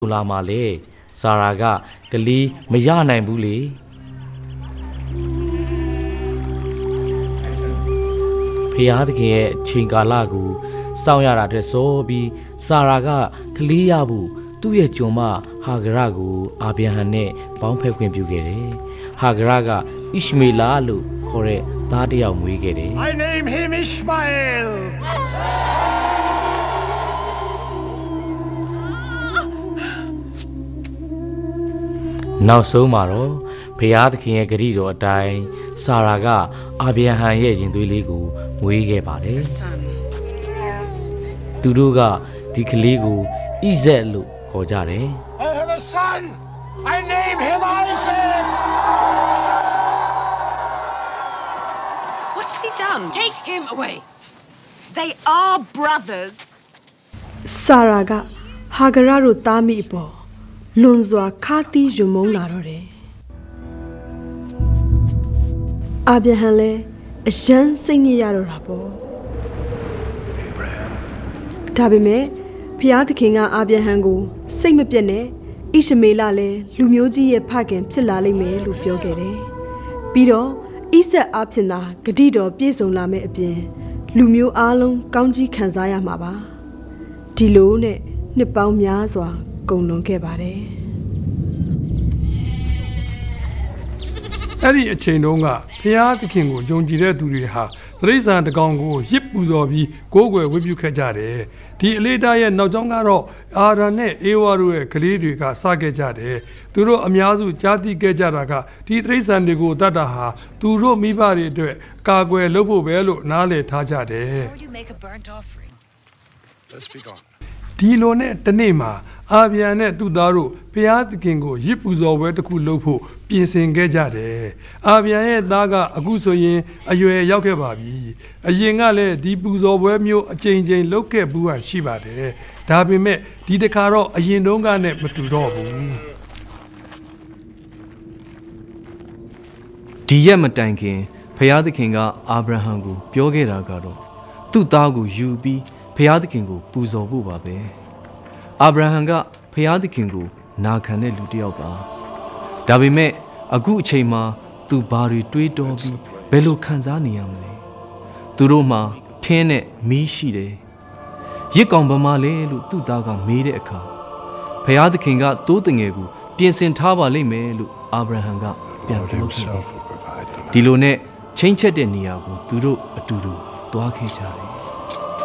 လာမှာလေဆာရာကကလေးမရနိုင်ဘူးလေဖျားသခင်ရဲ့အချိန်ကာလကိုစောင့်ရတာတဲ့ဆိုပြီးဆာရာကကလေးရဖို့သူ့ရဲ့ကျွန်မဟာဂရကိုအာဗြဟံနဲ့ပေါင်းဖက်ခွင့်ပြုခဲ့တယ်ဟာဂရကဣရှမေလလို့ခေါ်တဲ့သားတစ်ယောက်မွေးခဲ့တယ် I name him Ishmael နောက်ဆုံးမှာတော့ဖျားသခင်ရဲ့ဂရုတော်အတိုင်းဆာရာကအာဗြဟံရဲ့ရင်သွေးလေးကိုမွေးခဲ့ပါတယ်သူတို့ကဒီကလေးကိုဣဇက်လို့ခေါ်ကြတယ် I have a son I name him Isaac What has he done? Take him away. They are brothers. ဆာရာကဟာဂရတို့သားမိအပေါ်လွန်စွာခါတီးယွံမုန်းလာတော့တယ်အာဗြဟံလည်းအယမ်းစိတ်ညစ်ရတော့တာပေါ့ဒါပေမဲ့ဖျားသခင်ကအာဗြဟံကိုစိတ်မပြတ်နဲ့ဣရှမေလလည်းလူမျိုးကြီးရဲ့ဖခင်ဖြစ်လာလိမ့်မယ်လို့ပြောခဲ့တယ်ပြီးတော့ဣဇက်အဖြစ်သာဂတိတော်ပြည့်စုံလာမယ့်အပြင်လူမျိုးအားလုံးကောင်းကြီးခံစားရမှာပါဒီလိုနဲ့နှစ်ပေါင်းများစွာကုန်လွန်ခဲ့ပါတယ်အဲ့ဒီအချိန်တုန်းကဖျားသခင်ကိုယုံကြည်တဲ့သူတွေဟာသရိษံတကောင်ကိုရစ်ပူဇော်ပြီးကိုးကွယ်ဝတ်ပြုခဲ့ကြတယ်ဒီအလေးထားရဲ့နောက်ကျောင်းကတော့အာရန်နဲ့အေဝါတို့ရဲ့ကလေးတွေကစခဲ့ကြတယ်သူတို့အများစုကြားသိခဲ့ကြတာကဒီသရိษံတွေကိုတတ်တာဟာသူတို့မိဘတွေအတွက်ကာကွယ်လုပ်ဖို့ပဲလို့နားလည်ထားကြတယ် Let's be gone ဒီလိုနဲ့တနေ့မှာအာဗြဟံနဲ့သူ့သားတို့ဘုရားသခင်ကိုရစ်ပူဇော်ပွဲတစ်ခုလုပ်ဖို့ပြင်ဆင်ခဲ့ကြတယ်အာဗြဟံရဲ့သားကအခုဆိုရင်အရွယ်ရောက်ခဲ့ပါပြီအရင်ကလည်းဒီပူဇော်ပွဲမျိုးအကြိမ်ကြိမ်လုပ်ခဲ့ဘူးဟာရှိပါတယ်ဒါပေမဲ့ဒီတစ်ခါတော့အရင်တုန်းကနဲ့မတူတော့ဘူးဒီရက်မတိုင်ခင်ဘုရားသခင်ကအာဗြဟံကိုပြောခဲ့တာကတော့သူ့သားကိုယူပြီးဘုရားသခင်ကိုပူဇော်ဖို့ပါပဲအာဗြဟံကဘုရားသခင်ကိုနာခံတဲ့လူတစ်ယောက်ပါဒါပေမဲ့အခုအချိန်မှာသူဘာတွေတွေးတောပြီးဘယ်လိုခံစားနေရမလဲသူတို့မှာထင်းနဲ့မီးရှိတယ်ရစ်ကောင်ဗမာလဲလို့သူ့သားကမေးတဲ့အခါဘုရားသခင်ကတိုးတငယ်ကိုပြင်ဆင်ထားပါလိမ့်မယ်လို့အာဗြဟံကပြန်ပြောခဲ့တယ်ဒီလိုနဲ့ချိန်ချက်တဲ့နေရာကိုသူတို့အတူတူသွားခဲ့ကြတယ်